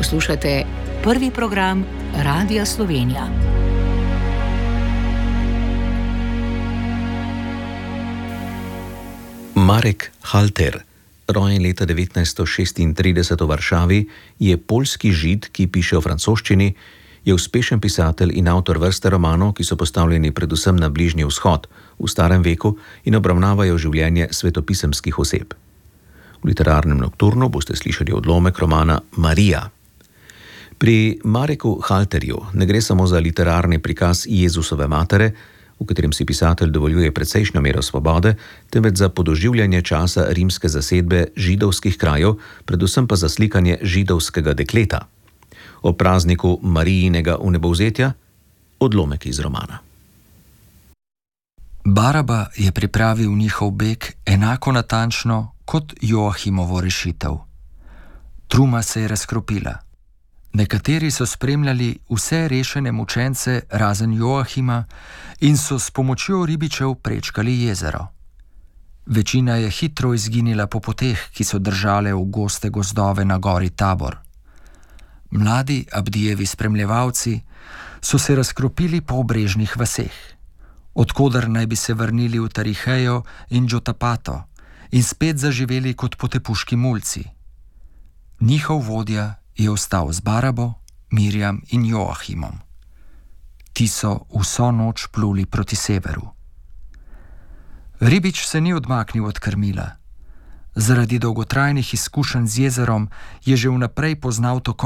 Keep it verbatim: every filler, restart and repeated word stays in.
Poslušate prvi program Radia Slovenija. Marek Halter, rojen leta devetnajststo šestintrideset v Varšavi, je poljski Žid, ki piše v francoščini, je uspešen pisatelj in avtor vrste romanov, ki so postavljeni predvsem na Bližnji vzhod v starem veku in obravnavajo življenje svetopisemskih oseb. V literarnem nokturnu boste slišali odlomek romana Marija. Pri Mareku Halterju ne gre samo za literarni prikaz Jezusove matere, v katerem si pisatelj dovoljuje precejšnjo mero svobode, temveč za podoživljanje časa rimske zasedbe židovskih krajev, predvsem pa za slikanje židovskega dekleta. O prazniku Marijinega vnebovzetja odlomek iz romana. Baraba je pripravil njihov beg enako natančno kot Joachimovo rešitev. Truma se je razkropila. Nekateri so spremljali vse rešene mučence razen Joachima in so s pomočjo ribičev prečkali jezero. Večina je hitro izginila po poteh, ki so držale v goste gozdove na gori Tabor. Mladi Abdijevi spremljevalci so se razkropili po obrežnih vaseh, odkoder naj bi se vrnili v Tarihejo in Džotapato in spet zaživeli kot potepuški mulci. Njihov vodja je ostal z Barabo, Mirjam in Joachimom. Ti so vso noč pluli proti severu. Ribič se ni odmaknil od krmila. Zaradi dolgotrajnih izkušenj z jezerom je že vnaprej poznal tokove